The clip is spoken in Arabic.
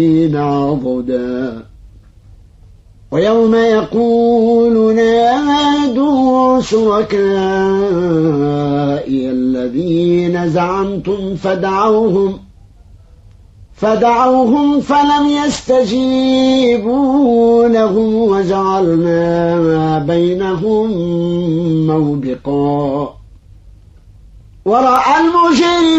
عضدا ويوم يقول نادوا شركائي الذين زعمتم فدعوهم فلم يستجيبوا لهم وجعلنا بينهم موبقا ورأى المجرمون